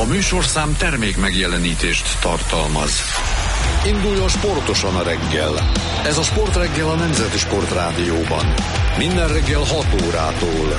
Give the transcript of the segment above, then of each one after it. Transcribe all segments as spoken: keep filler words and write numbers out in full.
A műsorszám termék megjelenítést tartalmaz. Induljon sportosan a reggel. Ez a Sportreggel a Nemzeti Sportrádióban. Minden reggel hat órától.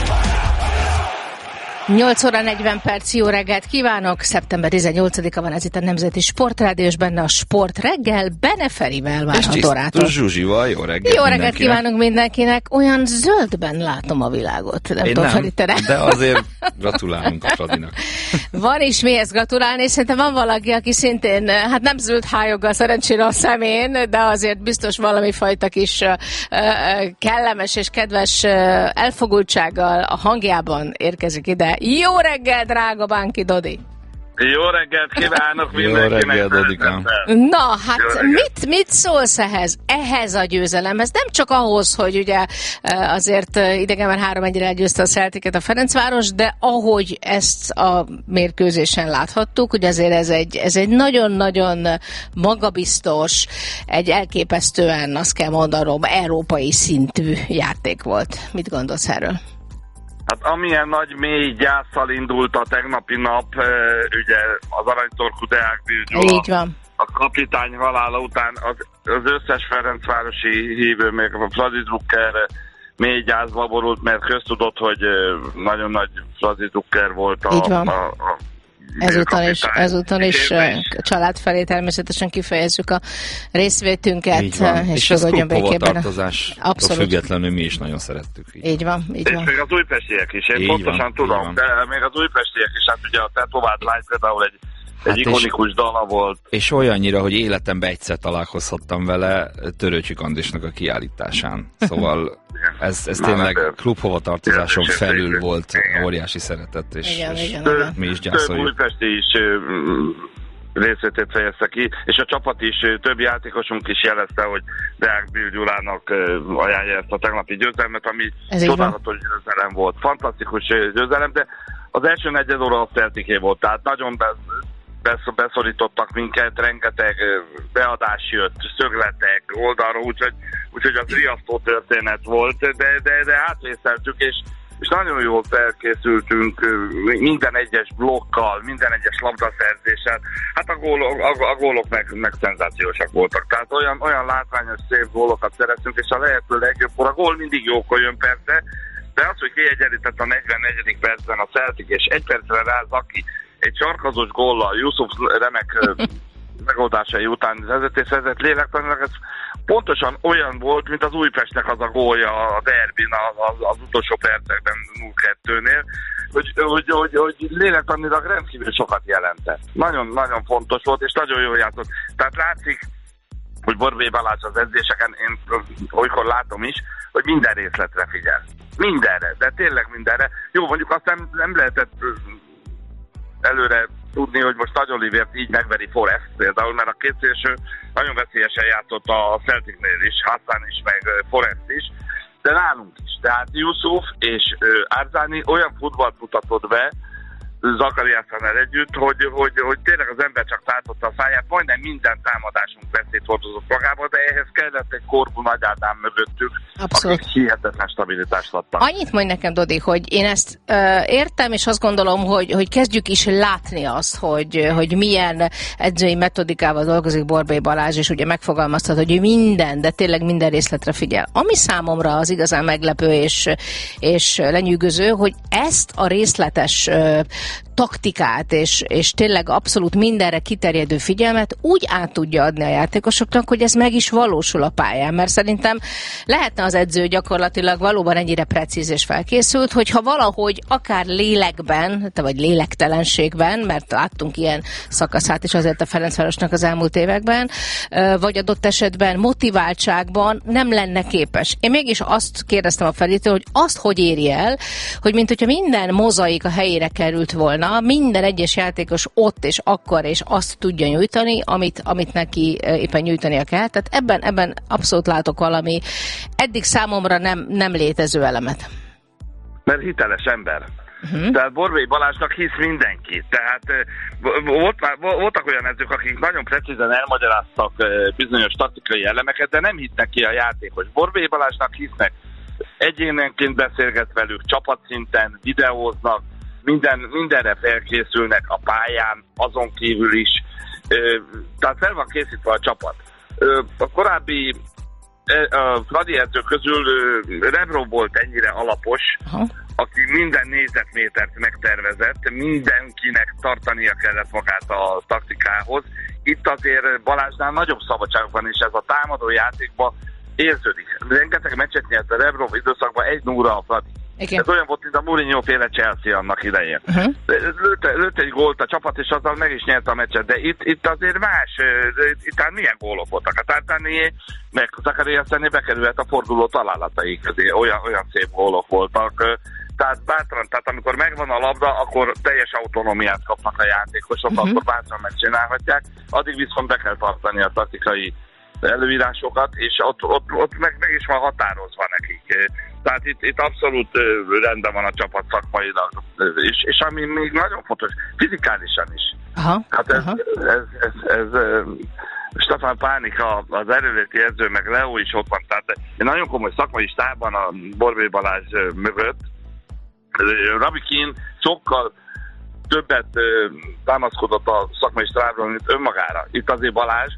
nyolc óra negyven perc, jó reggelt kívánok! szeptember tizennyolcadika van, ez itt a Nemzeti Sportrádió, és benne a Sportreggel, Bene Ferivel várhatórátok. És Zsuzsival, jó reggelt Jó reggelt mindenkinek. kívánunk mindenkinek! Olyan zöldben látom a világot. Nem Én tudom, nem, Feri, de azért gratulálunk a Fradinak. Van is mihez gratulálni, és szerintem van valaki, aki szintén, hát nem zöld hájoggal szerencsére a szemén, de azért biztos valami fajta kis uh, kellemes és kedves uh, elfogultsággal a hangjában érkezik ide. Jó reggel, drága Bánki Dodi! Jó reggelt kívánok mindenkinek! Jó reggel, Dodikám! Na, hát mit, mit szólsz ehhez, ehhez a győzelemhez? Nem csak ahhoz, hogy ugye azért idegenben három egyre elgyőzte a Celticet a Ferencváros, de ahogy ezt a mérkőzésen láthattuk, hogy azért ez egy, ez egy nagyon-nagyon magabiztos, egy elképesztően, azt kell mondanom, európai szintű játék volt. Mit gondolsz erről? Hát amilyen nagy mély gyászsal indult a tegnapi nap, ugye az aranytorkú Deák Gyula, a kapitány halála után az, az összes ferencvárosi hívő, még a Fradi Drucker mély gyászba borult, mert köztudott, hogy nagyon nagy Fradi Drucker volt a, a, a Ezúton is, ezúton is család felé természetesen kifejezzük a részvétünket. Így van. És, és ez klubhovatartozástól függetlenül mi is nagyon szerettük. Így, így van, így és van. még az újpestiek is, én így pontosan van, tudom, de még az újpestiek is, hát ugye a Tetovált lány például egy Hát egy ikonikus dala volt. És olyannyira, hogy életemben egyszer találkozhattam vele Törőcsik Andrisnak a kiállításán. Szóval ez, ez tényleg klubhovatartozáson felül volt, igen. Óriási szeretet, és, igen, és igen, több, igen. mi is gyászoljuk. Több újpesti is részvétét fejezte ki, és a csapat is, több játékosunk is jelezte, hogy Deák Gyulának ajánlja ezt a tegnapi győzelmet, ami csodálatos győzelem volt. Fantasztikus győzelem, de az első negyed óra a Celticé volt, tehát nagyon be, beszorítottak minket, rengeteg beadás jött, szögletek oldalra, úgyhogy, úgyhogy az riasztó történet volt, de, de, de átvészeltük, és, és nagyon jól felkészültünk minden egyes blokkal, minden egyes labdaszerzéssel. Hát a gólok, a, a gólok meg, meg szenzációsak voltak. Tehát olyan, olyan látványos, szép gólokat szereztünk, és a lehető legjobbkor. A gól mindig jókor jön persze, de az, hogy kiegyenlített a negyvennegyedik percben a Celtic, és egy percre rá Zaki egy sarkazós góllal, Yusuf remek megoldásai után vezetés vezet lélektanilag, ez pontosan olyan volt, mint az Újpestnek az a gólja a derbin az, az utolsó percekben nulla kettőnél, hogy, hogy, hogy, hogy lélektanilag rendkívül sokat jelentett. Nagyon-nagyon fontos volt, és nagyon jól játszott. Tehát látszik, hogy Borbély Balázs az edzéseken, én olykor látom is, hogy minden részletre figyel. Mindenre, de tényleg mindenre. Jó, mondjuk azt nem, nem lehetett előre tudni, hogy most Nagy Olivért így megveri Forrest például, mert a két szélső nagyon veszélyesen játszott a Celticnél is, Hassan is, meg Forrest is, de nálunk is. Tehát Yusuf és Arzani olyan futballt mutatott be, Zakariásszal együtt, hogy, hogy, hogy tényleg az ember csak tartotta a száját, majdnem minden támadásunk veszélyt hordozott magába, de ehhez kellett egy Korbu Nagy Ádám mögöttük, abszolút. Akik hihetetlen stabilitást adtak. Annyit mondj nekem, Dodi, hogy én ezt uh, értem, és azt gondolom, hogy, hogy kezdjük is látni azt, hogy, hogy milyen edzői metodikával dolgozik Borbély Balázs, és ugye megfogalmaztat, hogy ő minden, de tényleg minden részletre figyel. Ami számomra az igazán meglepő és, és lenyűgöző, hogy ezt a részletes uh, taktikát, és, és tényleg abszolút mindenre kiterjedő figyelmet úgy át tudja adni a játékosoknak, hogy ez meg is valósul a pályán, mert szerintem lehetne az edző gyakorlatilag valóban ennyire precíz és felkészült, hogyha valahogy akár lélekben, vagy lélektelenségben, mert láttunk ilyen szakaszát is azért a Ferencvárosnak az elmúlt években, vagy adott esetben motiváltságban nem lenne képes. Én mégis azt kérdeztem a Feritől, hogy azt hogy éri el, hogy mint hogyha minden mozaik a helyére került volna, minden egyes játékos ott és akkor és azt tudja nyújtani, amit, amit neki éppen nyújtania kell. Tehát ebben, ebben abszolút látok valami eddig számomra nem, nem létező elemet. Mert hiteles ember. Uh-huh. Tehát Borbély Balázsnak hisz mindenki. Tehát volt már, voltak olyan edzők, akik nagyon precízen elmagyaráztak bizonyos taktikai elemeket, de nem hittnek ki a játékos. Borbély Balázsnak hisznek. Egyénenként beszélget velük, csapatszinten, videóznak, minden, mindenre felkészülnek a pályán, azon kívül is. Tehát fel van készítve a csapat. A korábbi a Fradi edző közül Rebrov volt ennyire alapos, aha, aki minden négyzetmétert megtervezett, mindenkinek tartania kellett magát a taktikához. Itt azért Balázsnál nagyobb szabadság van, és ez a támadó játékban érződik. Rengeteg meccset nyert a Rebrov időszakban egy nulla a Fradi. Igen. Ez olyan volt, mint a Mourinho féle Chelsea annak idején. Uh-huh. Lőtt, lőtt egy gólt a csapat, és azzal meg is nyert a meccset, de itt, itt azért más, itt hát milyen gólok voltak. A Tartanié, meg Zakariasszony bekerülhet a forduló találatai közé, olyan, olyan szép gólok voltak. Tehát bátran, tehát amikor megvan a labda, akkor teljes autonómiát kapnak a játékosok, uh-huh, akkor bátran megcsinálhatják, addig viszont be kell tartani a taktikai előírásokat, és ott, ott, ott meg, meg is van határozva nekik. Tehát itt, itt abszolút rendben van a csapat szakmailag, és, és ami még nagyon fontos, fizikálisan is. Aha, hát ez, aha. ez, ez, ez, ez Stefan Pánika, az erőléti edző, meg Leo is ott van, tehát egy nagyon komoly szakmai stábban a Borbély Balázs mögött. Robbie Keane sokkal többet támaszkodott a szakmai stábról, mint önmagára. Itt azért Balázs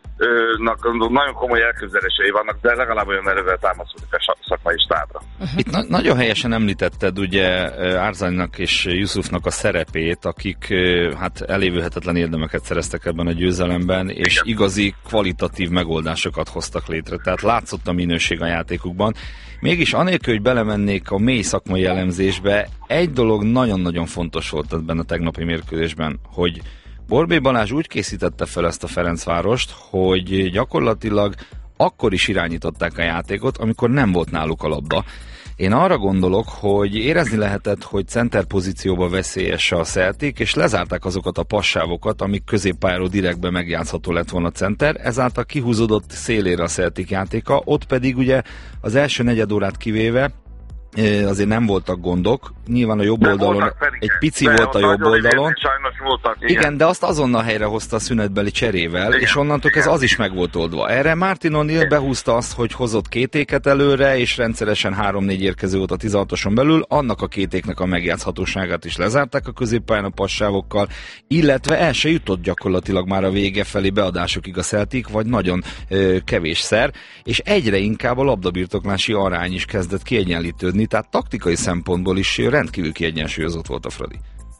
nagyon komoly elképzelései vannak, de legalább olyan erővel támaszkodik a szakmai stábra. Uh-huh. Itt na- nagyon helyesen említetted ugye Árzánynak és Yusufnak a szerepét, akik hát elévülhetetlen érdemeket szereztek ebben a győzelemben, és igen, igazi kvalitatív megoldásokat hoztak létre, tehát látszott a minőség a játékukban. Mégis anélkül, hogy belemennék a mély szakmai elemzésbe, egy dolog nagyon-nagyon fontos volt ebben a tegnapi mérkőzésben, hogy Borbély Balázs úgy készítette fel ezt a Ferencvárost, hogy gyakorlatilag akkor is irányították a játékot, amikor nem volt náluk a labda. Én arra gondolok, hogy érezni lehetett, hogy center pozícióba veszélyes a Celtic, és lezárták azokat a passávokat, amik középpályáról direktbe megjátszható lett volna a center, ezáltal kihúzódott szélére a Celtic játéka, ott pedig ugye az első negyed órát kivéve azért nem voltak gondok, nyilván a jobb de oldalon egy pici de volt a jobb oldalon. Voltak, igen. igen, de azt azonnal helyre hozta a szünetbeli cserével, igen, és onnantól ez az is meg volt oldva. Erre Martin O'Neill behúzta azt, hogy hozott kétéket előre, és rendszeresen három-négy érkező volt a tizenhatoson belül, annak a kétéknek a megjátszhatóságát is lezárták a középpályán a passávokkal, illetve el se jutott gyakorlatilag már a vége felé beadásokig a Celtic, vagy nagyon ö, kevésszer, és egyre inkább a labdabirtoklási arány is kezdett kiegyenlítődni, tehát taktikai szempontból is rendkívül kiegyensúlyozott volt a Fradi.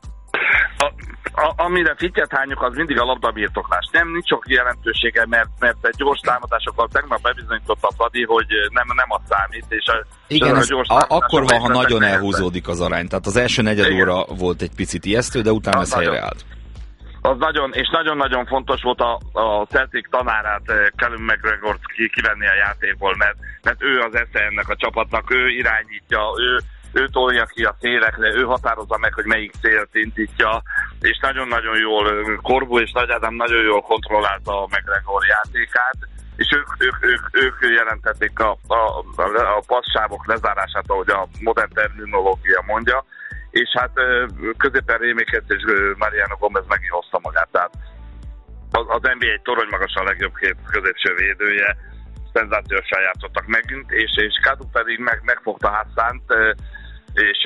A, a, amire fittyet hányok, az mindig a labdabirtoklás. Nem, nincs sok jelentősége, mert, mert egy gyors támadásokkal tegnap bebizonyította a Fradi, hogy nem, nem az számít. És a, igen, ez a, akkor van, ha nagyon elhúzódik az arány. Tehát az első negyed óra volt egy picit ijesztő, de utána az ez helyreállt. Az nagyon, és nagyon-nagyon fontos volt a, a Celtic tanárát, Callum McGregor kivenni a játékból, mert, mert ő az esze ennek a csapatnak, ő irányítja, ő, ő tolja ki a szélekre, ő határozza meg, hogy melyik célt indítja, és nagyon-nagyon jól, Korbu és Nagy Ádám nagyon jól kontrollálta a McGregor játékát, és ők, ők, ők, ők jelentették a, a, a passzávok lezárását, ahogy a modern terminológia mondja, és hát középen Réméket és Mariano Gomez megint hozta magát. Tehát az, az en bé á egy torony magas a legjobb két középső védője, szenzációsan játszottak megint, és, és Kadu pedig meg, megfogta Hassánt, és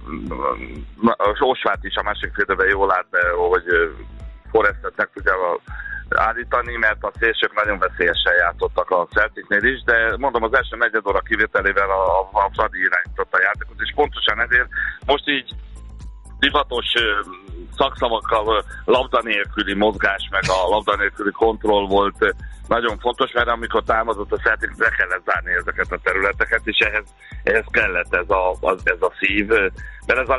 Osvát is a másik félidőben jól lát, hogy Forestet meg tudja állítani, mert a szélsők nagyon veszélyesen játszottak a Celticnél is, de mondom, az első negyed óra kivételével a, a Fradi irányította a játékot, és pontosan ezért most így divatos szakszavakkal labda nélküli mozgás, meg a labda nélküli kontroll volt nagyon fontos, mert amikor támadott a Celtic, be kellett zárni ezeket a területeket, és ehhez, ehhez kellett ez a, ez a szív, mert ez a